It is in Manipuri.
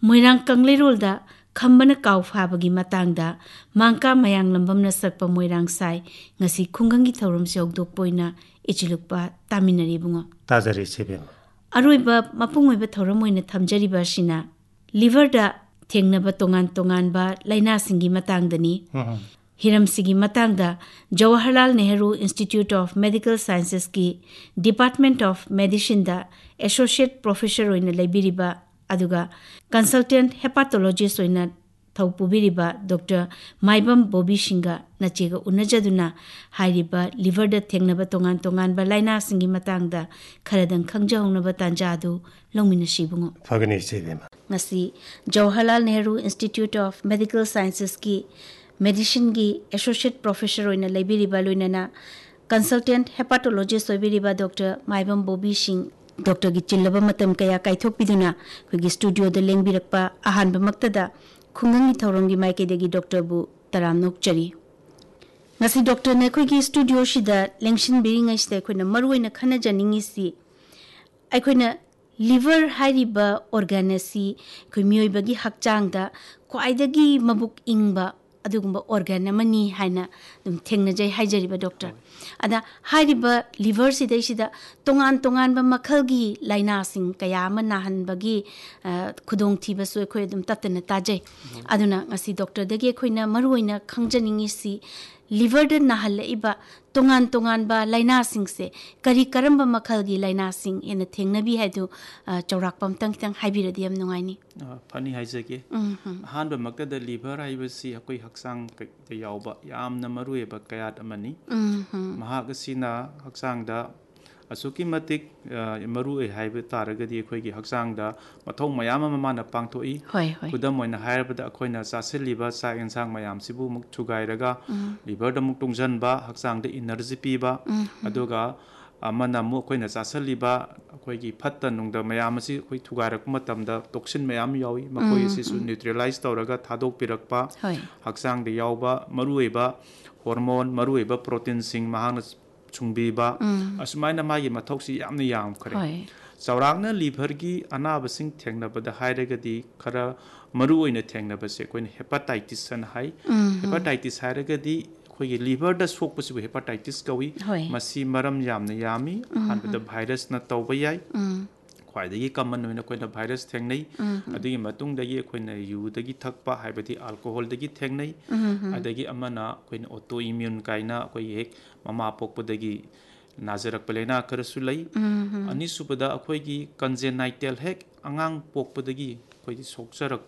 Moirang Kangleirolda khambana kaw fabagi matangda mangka mayang lambamna sakpa moirang sai ngasi khungangi thauram seokdok poina ichilukpa taminari bungo Tazari sebem aroiba mapungoiba thauram oina thamjariba sina liver da thengnaba tongan ba laina singi matangdani hiram sigi matangda Jawaharlal Nehru Institute of Medical Sciences ki Department of Medicine da Associate Professor oina leibiriba aduga consultant hepatologist oina thawpubiriba Dr. Maibam Bobby Singha nachega unajaduna hairiba liver da thengnaba tongan ba laina singi matangda kharadang khangjahongnaba tanjadu longmina sibungo Fagani sebem ngasi Jawaharlal Nehru Institute of Medical Sciences ki Medicine gi Associate Professor oina leibiriba loinana consultant hepatologist oibiriba Dr. Maibam Bobby Singh Dr. gi chillaba matam kaya kaithokpiduna khigi studio da lengbirakpa ahanba maktada khungangi thaurangi maikedegi Dr. bu taram nokchari ngasi Dr. ne khigi studio shida lengshin biringai ste khoina maruina khana janingi si aikoina liver hairiba organasi khumiyoi bagi hakchang da kwaidagi mabuk ingba adugumba organ amani haina dum thengnajai haijariba doctor ada hairiba liver sidai sida tongan ba makhalgi laina sing kaya amana hanbagi khudong thiba so khoi dum tatna tajai aduna ngasi doctor dagi khoina maruina khangjaningi si liver da nahal iba tongan ba laina sing se kari karamba makhalgi laina sing ena thengnabi haidu chawrak pam tang haibiradi am nungaini Funny haizage han ba makta da liver haibasi akoi haksang te yauba yamna marueba kayat amani mahagasina haksang da asuki matik maru e haiba taragadi akhoi haksang da mathong mayam ama na pangthoi kudam oina hairabada akhoina sasiliba sa insang mayam sibu muk thugairaga liver da muk tungjan ba haksang da energy piba aduga amana mu akhoi sasaliba akhoi gi phatta nungda mayam asi akhoi thugarak matamda toxin mayam yawi makoi si su neutralize tawraga thadok pirakpa haksang da yawba marueba hormone marueba protein sing mahana chungbiba asmaina magi mathoksi yamna yam khare saurangna liver gi anaba sing thengnabada hairagadi khara maru oina thengnaba se koin hepatitis san hai hepatitis hairagadi khoi liver da sokpasi hepatitis kawi masi maram yamna yami hanbada virus na tawba yai khwaidagi common oina koina virus thengnai adigi matungdagi koina yu dagi thakpa haibati alcohol dagi thengnai adagi amana koina autoimmune kaina koi hek mama pokpadagi nazarak palena karasulai ani subada akhoi gi congenital hek angang pokpadagi khoi sokcharak